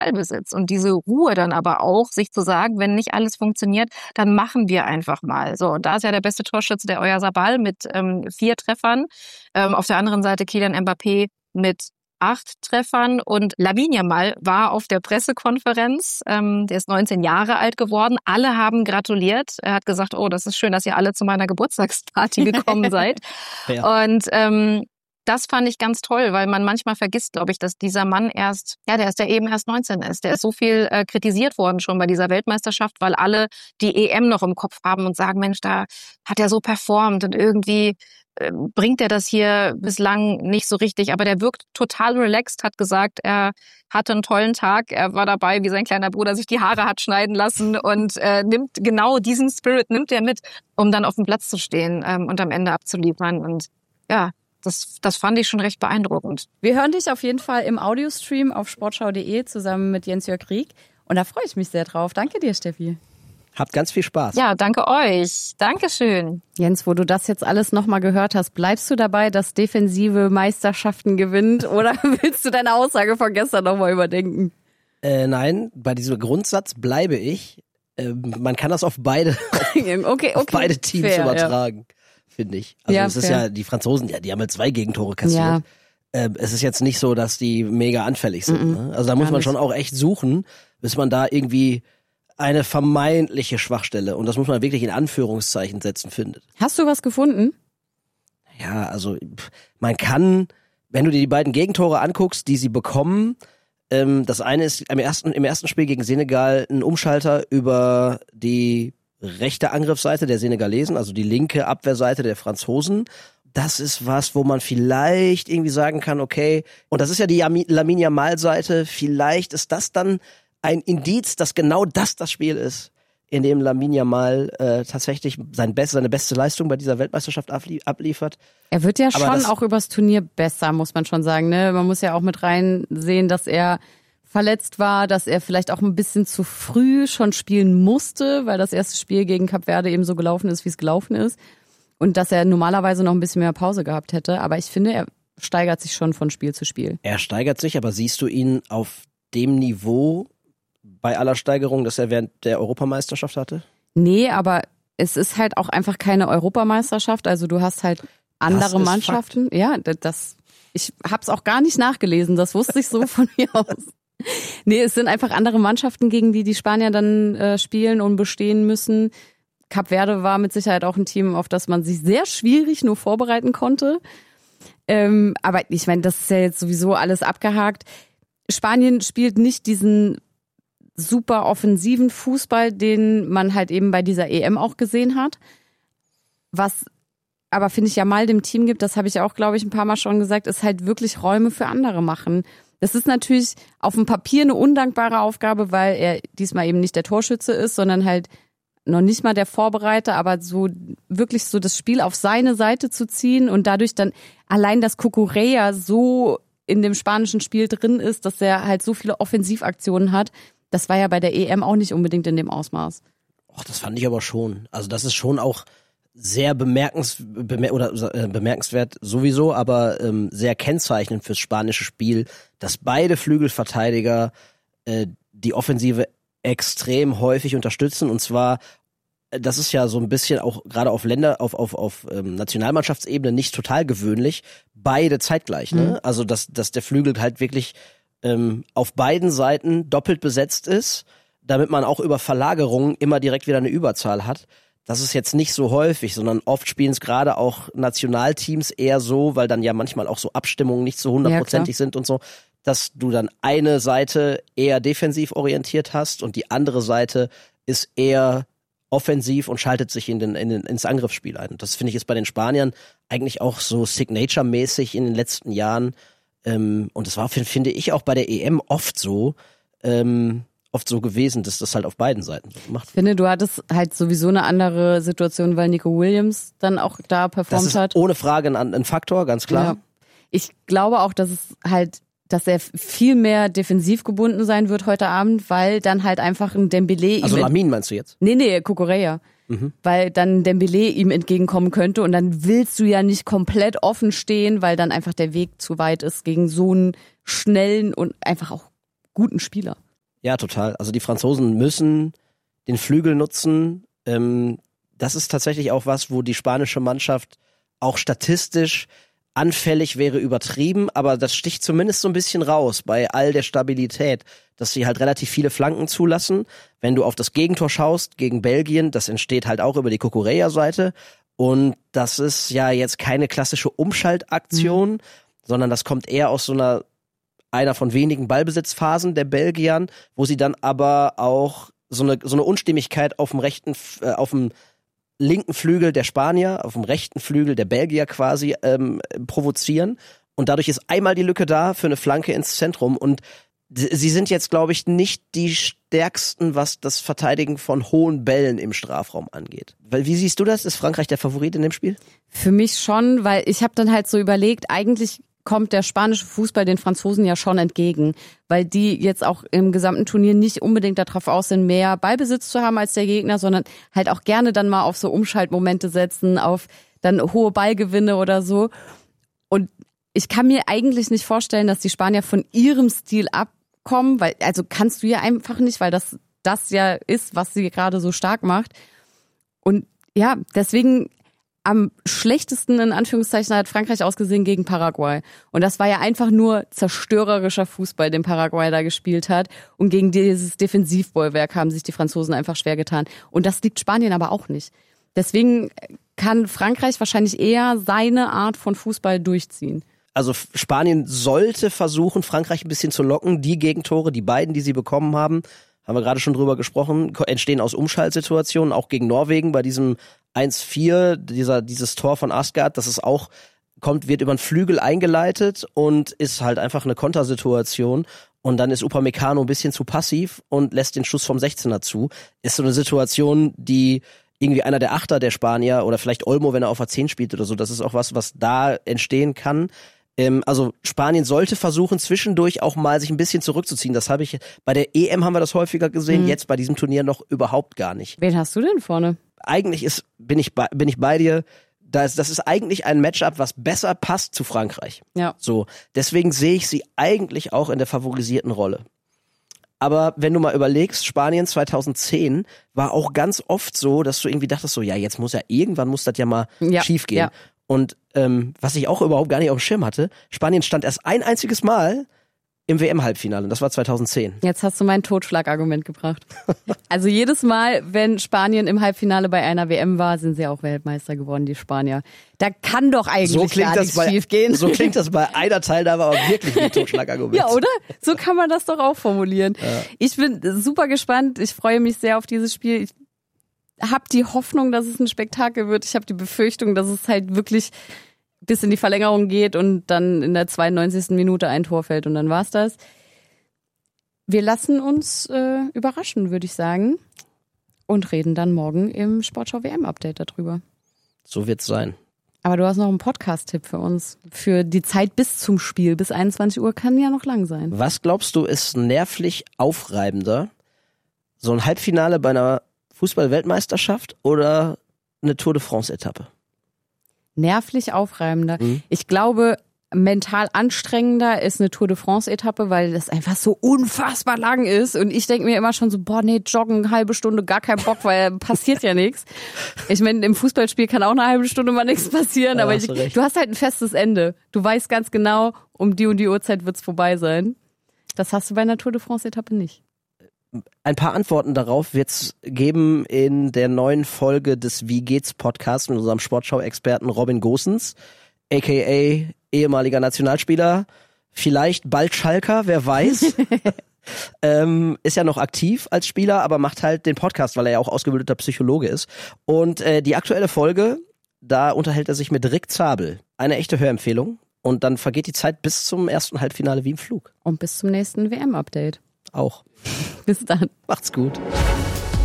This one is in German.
Ballbesitz. Und diese Ruhe dann aber auch, sich zu sagen, wenn nicht alles funktioniert, dann machen wir einfach mal. So, und da ist ja der beste Torschütze der Oyarzabal mit 4 Treffern. Auf der anderen Seite Kylian Mbappé mit 8 Treffern und Lamine Yamal war auf der Pressekonferenz. Der ist 19 Jahre alt geworden. Alle haben gratuliert. Er hat gesagt, oh, das ist schön, dass ihr alle zu meiner Geburtstagsparty gekommen seid. Ja. Und das fand ich ganz toll, weil man manchmal vergisst, glaube ich, dass dieser Mann der eben erst 19 ist. Der ist so viel kritisiert worden schon bei dieser Weltmeisterschaft, weil alle die EM noch im Kopf haben und sagen, Mensch, da hat er so performt und irgendwie bringt er das hier bislang nicht so richtig. Aber der wirkt total relaxed, hat gesagt, er hatte einen tollen Tag. Er war dabei, wie sein kleiner Bruder sich die Haare hat schneiden lassen und nimmt genau diesen Spirit nimmt er mit, um dann auf dem Platz zu stehen und am Ende abzuliefern. Und ja, das fand ich schon recht beeindruckend. Wir hören dich auf jeden Fall im Audiostream auf sportschau.de zusammen mit Jens-Jörg Rieck. Und da freue ich mich sehr drauf. Danke dir, Steffi. Habt ganz viel Spaß. Ja, danke euch. Dankeschön. Jens, wo du das jetzt alles nochmal gehört hast, bleibst du dabei, dass Defensive Meisterschaften gewinnt oder willst du deine Aussage von gestern nochmal überdenken? Nein, bei diesem Grundsatz bleibe ich. Man kann das auf beide, auf beide Teams fair, übertragen, finde ich. Also es ist ja, die Franzosen, die haben halt 2 Gegentore kassiert. Ja. Es ist jetzt nicht so, dass die mega anfällig sind. Ne? Also da muss man schon auch echt suchen, bis man da irgendwie eine vermeintliche Schwachstelle, und das muss man wirklich in Anführungszeichen setzen, findet. Hast du was gefunden? Ja, also man kann, wenn du dir die beiden Gegentore anguckst, die sie bekommen, das eine ist im ersten Spiel gegen Senegal ein Umschalter über die rechte Angriffsseite der Senegalesen, also die linke Abwehrseite der Franzosen. Das ist was, wo man vielleicht irgendwie sagen kann, okay, und das ist ja die Lamine Yamal-Seite, vielleicht ist das dann ein Indiz, dass genau das Spiel ist, in dem Lamine Yamal tatsächlich seine beste Leistung bei dieser Weltmeisterschaft abliefert. Er wird ja schon auch übers Turnier besser, muss man schon sagen. Ne? Man muss ja auch mit reinsehen, dass er verletzt war, dass er vielleicht auch ein bisschen zu früh schon spielen musste, weil das erste Spiel gegen Kap Verde eben so gelaufen ist, wie es gelaufen ist. Und dass er normalerweise noch ein bisschen mehr Pause gehabt hätte. Aber ich finde, er steigert sich schon von Spiel zu Spiel. Er steigert sich, aber siehst du ihn auf dem Niveau bei aller Steigerung, dass er während der Europameisterschaft hatte? Nee, aber es ist halt auch einfach keine Europameisterschaft. Also du hast halt andere Mannschaften. Fakt. Ja, ich hab's auch gar nicht nachgelesen. Das wusste ich so von mir aus. Nee, es sind einfach andere Mannschaften, gegen die Spanier dann spielen und bestehen müssen. Kap Verde war mit Sicherheit auch ein Team, auf das man sich sehr schwierig nur vorbereiten konnte. Aber ich meine, das ist ja jetzt sowieso alles abgehakt. Spanien spielt nicht diesen super offensiven Fußball, den man halt eben bei dieser EM auch gesehen hat. Was aber, finde ich, ja mal dem Team gibt, das habe ich auch, glaube ich, ein paar Mal schon gesagt, ist halt wirklich Räume für andere machen. Das ist natürlich auf dem Papier eine undankbare Aufgabe, weil er diesmal eben nicht der Torschütze ist, sondern halt noch nicht mal der Vorbereiter, aber so wirklich so das Spiel auf seine Seite zu ziehen und dadurch dann allein, dass Cucurella so in dem spanischen Spiel drin ist, dass er halt so viele Offensivaktionen hat. Das war ja bei der EM auch nicht unbedingt in dem Ausmaß. Och, das fand ich aber schon. Also das ist schon auch sehr bemerkenswert sowieso, aber sehr kennzeichnend fürs spanische Spiel, dass beide Flügelverteidiger die Offensive extrem häufig unterstützen. Und zwar, das ist ja so ein bisschen auch gerade auf Nationalmannschaftsebene nicht total gewöhnlich, beide zeitgleich. Ne? Also dass der Flügel halt wirklich auf beiden Seiten doppelt besetzt ist, damit man auch über Verlagerungen immer direkt wieder eine Überzahl hat. Das ist jetzt nicht so häufig, sondern oft spielen es gerade auch Nationalteams eher so, weil dann ja manchmal auch so Abstimmungen nicht so hundertprozentig sind und so, dass du dann eine Seite eher defensiv orientiert hast und die andere Seite ist eher offensiv und schaltet sich ins Angriffsspiel ein. Das finde ich ist bei den Spaniern eigentlich auch so Signature-mäßig in den letzten Jahren. Und das war, finde ich, auch bei der EM oft so gewesen, dass das halt auf beiden Seiten so gemacht wird. Ich finde, du hattest halt sowieso eine andere Situation, weil Nico Williams dann auch da performt hat. Das ist ohne Frage ein Faktor, ganz klar. Ja. Ich glaube auch, dass er viel mehr defensiv gebunden sein wird heute Abend, weil dann halt einfach ein Dembélé... Also Lamine meinst du jetzt? Nee, Cucurella. Weil dann Dembélé ihm entgegenkommen könnte und dann willst du ja nicht komplett offen stehen, weil dann einfach der Weg zu weit ist gegen so einen schnellen und einfach auch guten Spieler. Ja, total. Also die Franzosen müssen den Flügel nutzen. Das ist tatsächlich auch was, wo die spanische Mannschaft auch statistisch anfällig wäre, übertrieben, aber das sticht zumindest so ein bisschen raus bei all der Stabilität, dass sie halt relativ viele Flanken zulassen. Wenn du auf das Gegentor schaust gegen Belgien, das entsteht halt auch über die Cucurella-Seite und das ist ja jetzt keine klassische Umschaltaktion, sondern das kommt eher aus so einer von wenigen Ballbesitzphasen der Belgiern, wo sie dann aber auch so eine Unstimmigkeit auf dem linken Flügel der Spanier, auf dem rechten Flügel der Belgier quasi provozieren. Und dadurch ist einmal die Lücke da für eine Flanke ins Zentrum. Und sie sind jetzt, glaube ich, nicht die stärksten, was das Verteidigen von hohen Bällen im Strafraum angeht. Weil, wie siehst du das? Ist Frankreich der Favorit in dem Spiel? Für mich schon, weil ich habe dann halt so überlegt, eigentlich kommt der spanische Fußball den Franzosen ja schon entgegen, weil die jetzt auch im gesamten Turnier nicht unbedingt darauf aus sind, mehr Ballbesitz zu haben als der Gegner, sondern halt auch gerne dann mal auf so Umschaltmomente setzen, auf dann hohe Ballgewinne oder so. Und ich kann mir eigentlich nicht vorstellen, dass die Spanier von ihrem Stil abkommen, weil, also kannst du ja einfach nicht, weil das ja ist, was sie gerade so stark macht. Und ja, deswegen am schlechtesten in Anführungszeichen hat Frankreich ausgesehen gegen Paraguay. Und das war ja einfach nur zerstörerischer Fußball, den Paraguay da gespielt hat. Und gegen dieses Defensivbollwerk haben sich die Franzosen einfach schwer getan. Und das liegt Spanien aber auch nicht. Deswegen kann Frankreich wahrscheinlich eher seine Art von Fußball durchziehen. Also Spanien sollte versuchen, Frankreich ein bisschen zu locken. Die Gegentore, die beiden, die sie bekommen haben wir gerade schon drüber gesprochen, entstehen aus Umschaltsituationen, auch gegen Norwegen bei diesem 1-4, dieses Tor von Asgard, das ist auch, wird über den Flügel eingeleitet und ist halt einfach eine Kontersituation und dann ist Upamecano ein bisschen zu passiv und lässt den Schuss vom 16er zu. Ist so eine Situation, die irgendwie einer der Achter der Spanier oder vielleicht Olmo, wenn er auf der 10 spielt oder so, das ist auch was da entstehen kann. Also Spanien sollte versuchen, zwischendurch auch mal sich ein bisschen zurückzuziehen. Das habe ich, bei der EM haben wir das häufiger gesehen, jetzt bei diesem Turnier noch überhaupt gar nicht. Wen hast du denn vorne? Eigentlich bin ich bei dir, das ist eigentlich ein Matchup, was besser passt zu Frankreich. Ja. So, deswegen sehe ich sie eigentlich auch in der favorisierten Rolle. Aber wenn du mal überlegst, Spanien 2010 war auch ganz oft so, dass du irgendwie dachtest so, ja, jetzt irgendwann muss das ja mal schief gehen. Ja. Und was ich auch überhaupt gar nicht auf dem Schirm hatte, Spanien stand erst ein einziges Mal im WM-Halbfinale und das war 2010. Jetzt hast du mein Totschlagargument gebracht. Also jedes Mal, wenn Spanien im Halbfinale bei einer WM war, sind sie auch Weltmeister geworden, die Spanier. Da kann doch eigentlich gar nichts schief gehen. So klingt das bei einer Teilnahme aber wirklich wie ein Totschlagargument. Ja, oder? So kann man das doch auch formulieren. Ja. Ich bin super gespannt. Ich freue mich sehr auf dieses Spiel. Ich habe die Hoffnung, dass es ein Spektakel wird. Ich habe die Befürchtung, dass es halt wirklich bis in die Verlängerung geht und dann in der 92. Minute ein Tor fällt und dann war's das. Wir lassen uns überraschen, würde ich sagen, und reden dann morgen im Sportschau WM-Update darüber. So wird's sein. Aber du hast noch einen Podcast-Tipp für uns. Für die Zeit bis zum Spiel, bis 21 Uhr kann ja noch lang sein. Was glaubst du, ist nervlich aufreibender? So ein Halbfinale bei einer Fußball-Weltmeisterschaft oder eine Tour de France-Etappe? Nervlich aufreibender. Ich glaube, mental anstrengender ist eine Tour de France-Etappe, weil das einfach so unfassbar lang ist. Und ich denke mir immer schon so, joggen, eine halbe Stunde, gar kein Bock, weil passiert ja nichts. Ich meine, im Fußballspiel kann auch eine halbe Stunde mal nichts passieren, aber du hast halt ein festes Ende. Du weißt ganz genau, um die und die Uhrzeit wird's vorbei sein. Das hast du bei einer Tour de France-Etappe nicht. Ein paar Antworten darauf wird's geben in der neuen Folge des Wie geht's Podcasts mit unserem Sportschau-Experten Robin Gosens, aka ehemaliger Nationalspieler, vielleicht bald Schalker, wer weiß. Ist ja noch aktiv als Spieler, aber macht halt den Podcast, weil er ja auch ausgebildeter Psychologe ist. Und die aktuelle Folge, da unterhält er sich mit Rick Zabel. Eine echte Hörempfehlung. Und dann vergeht die Zeit bis zum ersten Halbfinale wie im Flug. Und bis zum nächsten WM-Update. Auch. Bis dann. Macht's gut.